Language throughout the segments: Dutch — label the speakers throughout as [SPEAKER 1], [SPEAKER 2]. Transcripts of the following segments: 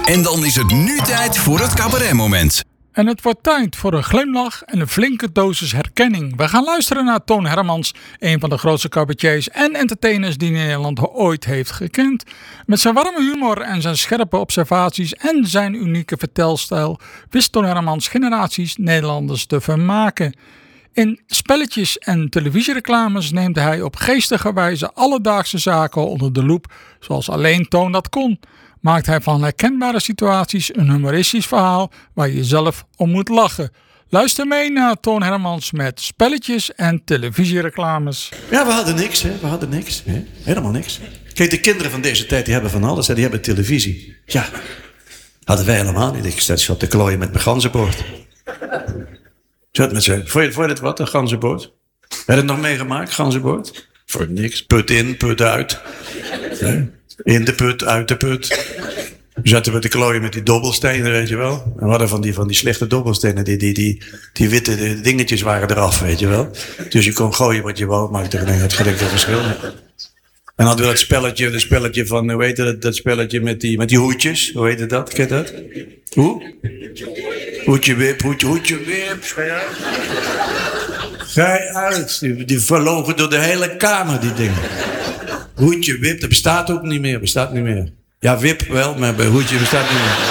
[SPEAKER 1] En dan is het nu tijd voor het cabaretmoment.
[SPEAKER 2] En het wordt tijd voor een glimlach en een flinke dosis herkenning. We gaan luisteren naar Toon Hermans, een van de grootste cabaretiers en entertainers die Nederland ooit heeft gekend. Met zijn warme humor en zijn scherpe observaties en zijn unieke vertelstijl wist Toon Hermans generaties Nederlanders te vermaken. In spelletjes en televisiereclames neemt hij op geestige wijze alledaagse zaken onder de loep, zoals alleen Toon dat kon. Maakt hij van herkenbare situaties een humoristisch verhaal waar je zelf om moet lachen. Luister mee naar Toon Hermans met spelletjes en televisiereclames.
[SPEAKER 3] Ja, we hadden niks, hè. We hadden niks. Hè? Helemaal niks. Kijk, de kinderen van deze tijd die hebben van alles. Hè? Die hebben televisie. Ja, hadden wij helemaal niet. Ik zat te klooien met mijn ganzenbord. Zat met z'n... Vond je dit wat, een ganzenbord? Heb je het nog meegemaakt, ganzenbord? Voor niks. Put in, put uit. Ja. In de put, uit de put. We zaten met de klooien met die dobbelstenen, weet je wel. En we hadden van die slechte dobbelstenen. Die witte dingetjes waren eraf, weet je wel. Dus je kon gooien wat je wou, maakte het geen verschil. En hadden we dat spelletje van, hoe heet het, dat spelletje met die hoedjes. Hoe heet dat? Ken je dat? Hoe? Hoedje wip, hoedje wip. Ga je uit. Die verlogen door de hele kamer, die dingen. Hoedje wip, dat bestaat ook niet meer. Bestaat niet meer. Ja, wip wel, maar bij hoedje bestaat niet meer.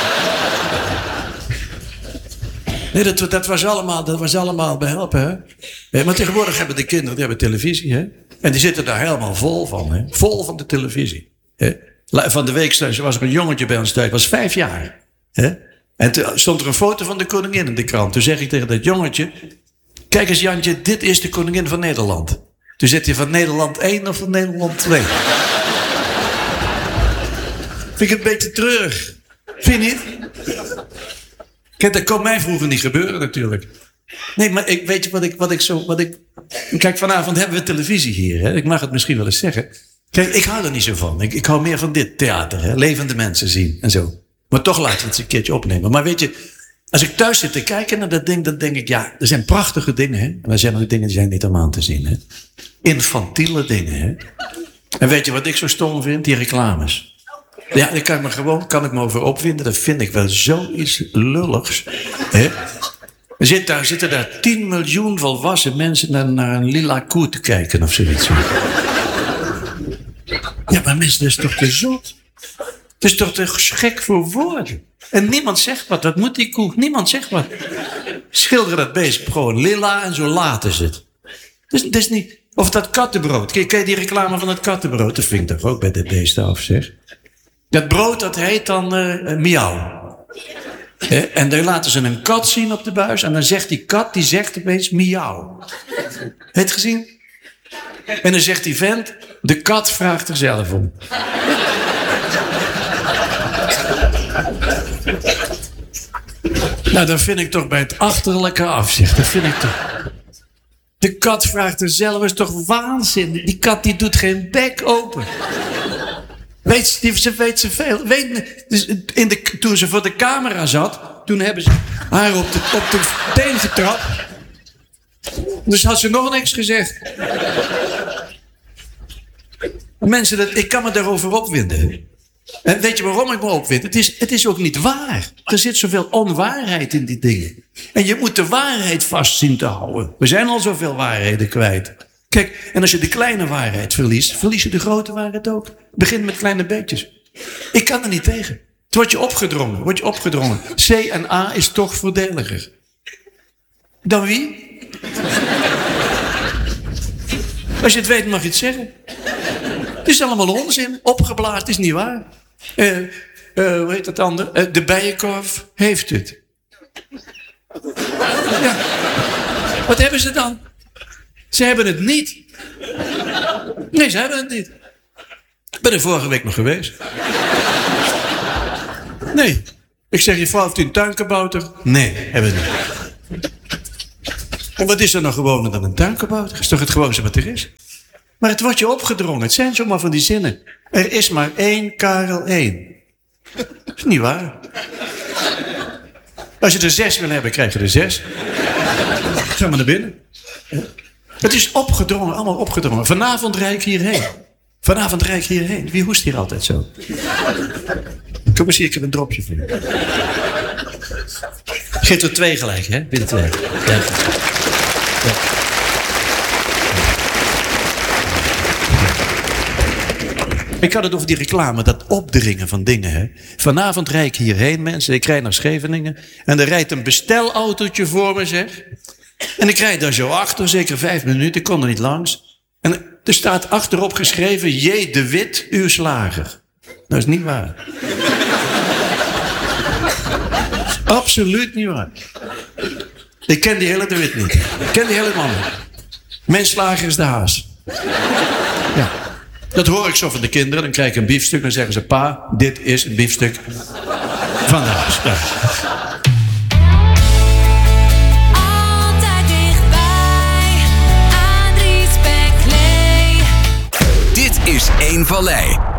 [SPEAKER 3] Nee, dat was allemaal behelpen, hè. Maar tegenwoordig hebben de kinderen, die hebben televisie, hè. En die zitten daar helemaal vol van, hè. Vol van de televisie. Hè? Van de week was er een jongetje bij ons thuis, was 5 jaar. Hè? En toen stond er een foto van de koningin in de krant. Toen zeg ik tegen dat jongetje, kijk eens Jantje, dit is de koningin van Nederland. Toen zit je van Nederland 1 of van Nederland 2. Vind ik een beetje treurig. Vind je niet? Kijk, dat kon mij vroeger niet gebeuren natuurlijk. Nee, maar weet je wat ik... Kijk, vanavond hebben we televisie hier. Hè? Ik mag het misschien wel eens zeggen. Kijk, ik hou er niet zo van. Ik hou meer van dit theater. Hè? Levende mensen zien en zo. Maar toch laten we het eens een keertje opnemen. Maar weet je, als ik thuis zit te kijken naar dat ding, dan denk ik, ja, er zijn prachtige dingen. Hè? Maar er zijn ook dingen die zijn niet om aan te zien. Hè? Infantiele dingen. Hè? En weet je wat ik zo stom vind? Die reclames. Ja, daar kan ik me over opwinden. Dat vind ik wel zoiets lulligs. Hè? Er zitten daar 10 miljoen volwassen mensen naar een lila koe te kijken of zoiets. Ja, maar mensen, dat is toch te zot? Dat is toch te gek voor woorden? En niemand zegt wat. Wat moet die koe? Niemand zegt wat. Schilder dat beest gewoon lila en zo laten ze het. Dat is niet... Of dat kattenbrood. Ken je die reclame van het kattenbrood? Dat vind ik toch ook bij de beesten af, zeg. Dat brood, dat heet dan miauw. En dan laten ze een kat zien op de buis. En dan zegt die kat, die zegt opeens miauw. Heb je het gezien? En dan zegt die vent, de kat vraagt er zelf om. Nou, dat vind ik toch bij het achterlijke afzicht. Dat vind ik toch... De kat vraagt er zelf, is toch waanzin? Die kat die doet geen bek open. Weet ze veel. Dus toen ze voor de camera zat, toen hebben ze haar op de teen getrapt. Dus had ze nog niks gezegd. Mensen, ik kan me daarover opwinden. En weet je waarom ik me opwind? Het is ook niet waar. Er zit zoveel onwaarheid in die dingen. En je moet de waarheid vast zien te houden. We zijn al zoveel waarheden kwijt. Kijk, en als je de kleine waarheid verliest, verlies je de grote waarheid ook. Begin met kleine beetjes. Ik kan er niet tegen. Het wordt je opgedrongen. C en A is toch voordeliger. Dan wie? Als je het weet mag je het zeggen. Het is allemaal onzin. Opgeblazen is niet waar. Hoe heet dat ander? De Bijenkorf heeft het. Ja. Wat hebben ze dan? Ze hebben het niet. Nee, ze hebben het niet. Ik ben er vorige week nog geweest. Nee. Ik zeg, je vrouw heeft een tuinkabouter? Nee, hebben we niet. En wat is er nou gewoner dan een tuinkabouter? Dat is toch het gewoonste wat er is? Maar het wordt je opgedrongen. Het zijn zomaar van die zinnen. Er is maar 1 Karel 1. Dat is niet waar. Als je er 6 wil hebben, krijg je er 6. Ga maar naar binnen. Het is opgedrongen, allemaal opgedrongen. Vanavond rijd ik hierheen. Wie hoest hier altijd zo? Kom eens hier, ik heb een dropje voor je. Geef er 2 gelijk, hè? Binnen 2. Ja. Ik had het over die reclame, dat opdringen van dingen. Hè? Vanavond rijd ik hierheen, mensen. Ik rijd naar Scheveningen. En er rijdt een bestelautootje voor me, zeg. En ik rijd daar zo achter, zeker 5 minuten. Ik kon er niet langs. En er staat achterop geschreven: J. de Wit, uw slager. Dat is niet waar. Absoluut niet waar. Ik ken die hele de Wit niet. Ik ken die hele man niet. Mijn slager is de Haas. Ja. Dat hoor ik zo van de kinderen. Dan krijg ik een biefstuk. Dan zeggen ze: pa, dit is een biefstuk van de Haas. Ja.
[SPEAKER 4] Altijd dichtbij, Adrie Speklee.
[SPEAKER 1] Dit is 1 Vallei.